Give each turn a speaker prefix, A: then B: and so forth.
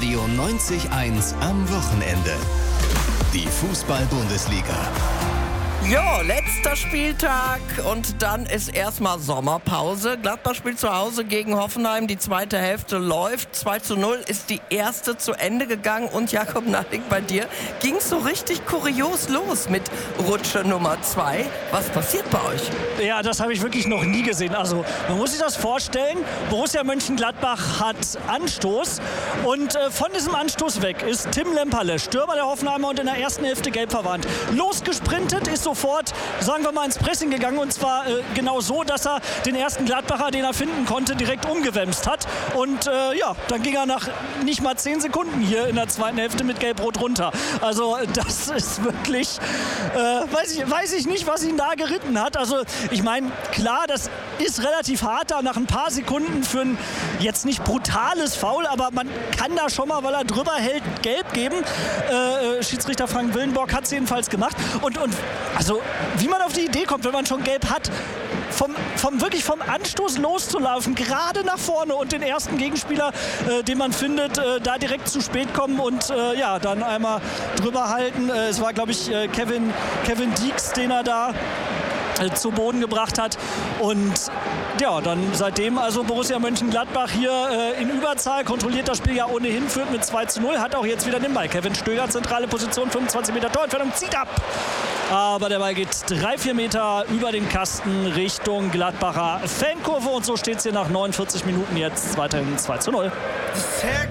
A: Radio 90.1 am Wochenende. Die Fußball-Bundesliga.
B: Ja, letzter Spieltag und dann ist erstmal Sommerpause. Gladbach spielt zu Hause gegen Hoffenheim. Die zweite Hälfte läuft. 2:0 ist die erste zu Ende gegangen. Und Jakob Nahling, bei dir ging es so richtig kurios los mit Rutsche Nummer 2. Was passiert bei euch?
C: Ja, das habe ich wirklich noch nie gesehen. Also man muss sich das vorstellen, Borussia Mönchengladbach hat Anstoß und von diesem Anstoß weg ist Tim Lemperle, Stürmer der Hoffenheimer und in der ersten Hälfte gelb verwandt. Losgesprintet, ist sofort, sagen wir mal, ins Pressing gegangen und zwar genau so, dass er den ersten Gladbacher, den er finden konnte, direkt umgewämst hat. Und ja, dann ging er nach nicht mal 10 Sekunden hier in der zweiten Hälfte mit Gelb-Rot runter. Also das ist wirklich, weiß ich nicht, was ihn da geritten hat. Also ich meine, klar, das ist relativ hart da nach ein paar Sekunden für ein jetzt nicht brutales Foul, aber man kann da schon mal, weil er drüber hält, gelb geben. Schiedsrichter Frank Willenborg hat es jedenfalls gemacht. Und also wie man auf die Idee kommt, wenn man schon gelb hat, wirklich vom Anstoß loszulaufen, gerade nach vorne und den ersten Gegenspieler, den man findet, da direkt zu spät kommen und ja, dann einmal drüber halten. Es war, glaube ich, Kevin Deeks, den er da zu Boden gebracht hat. Und ja, dann seitdem also Borussia Mönchengladbach hier in Überzahl, kontrolliert das Spiel ja ohnehin, führt mit 2:0, hat auch jetzt wieder den Ball. Kevin Stöger, zentrale Position, 25 Meter Torentfernung, zieht ab. Aber der Ball geht 3-4 Meter über den Kasten Richtung Gladbacher Fankurve und so steht es hier nach 49 Minuten jetzt weiterhin 2:0.
D: Sehr